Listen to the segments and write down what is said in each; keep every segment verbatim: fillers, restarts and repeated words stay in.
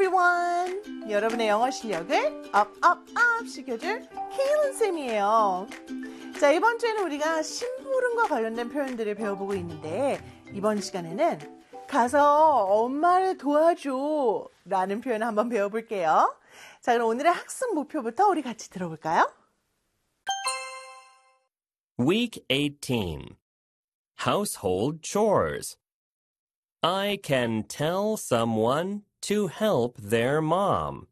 everyone! 여러분의 영어 실력을 up, up, up 시켜줄 케일런 쌤이에요. 자, 이번 주에는 우리가 심부름과 관련된 표현들을 배워보고 있는데 이번 시간에는 가서 엄마를 도와줘 라는 표현을 한번 배워볼게요. 자, 그럼 오늘의 학습 목표부터 우리 같이 들어볼까요? Week eighteen. Household chores. I can tell someone to help their mom.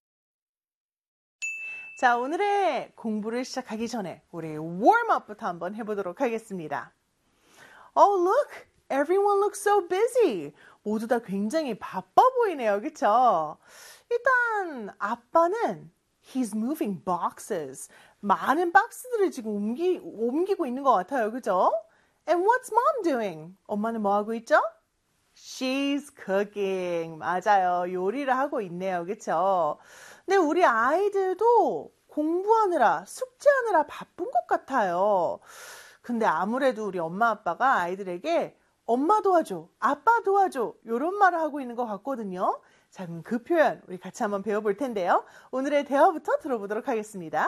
자, 오늘의 공부를 시작하기 전에 우리 warm-up부터 한번 해보도록 하겠습니다. Oh, look! Everyone looks so busy. 모두 다 굉장히 바빠 보이네요. 그쵸? 일단 아빠는 he's moving boxes. 많은 박스들을 지금 옮기, 옮기고 있는 것 같아요. 그죠? And what's mom doing? 엄마는 뭐 하고 있죠? She's cooking. 맞아요. 요리를 하고 있네요. 그쵸? 근데 우리 아이들도 공부하느라, 숙제하느라 바쁜 것 같아요. 근데 아무래도 우리 엄마 아빠가 아이들에게 엄마 도와줘, 아빠 도와줘 이런 말을 하고 있는 것 같거든요. 자, 그럼 그 표현 우리 같이 한번 배워볼 텐데요. 오늘의 대화부터 들어보도록 하겠습니다.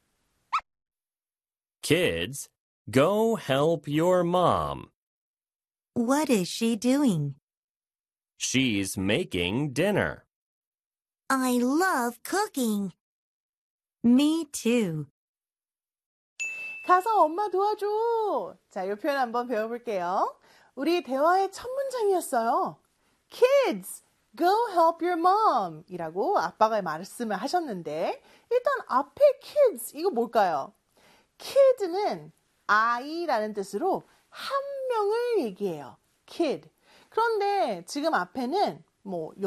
Kids, go help your mom. What is she doing? She's making dinner. I love cooking. Me too. 가서 엄마 도와줘. 자, 이 표현 한번 배워볼게요. 우리 대화의 첫 문장이었어요. Kids, go help your mom 이라고 아빠가 말씀을 하셨는데 일단 앞에 kids 이거 뭘까요? kid는 아이라는 뜻으로 한 명을 얘기해요. kid. 그런데 지금 앞에는 뭐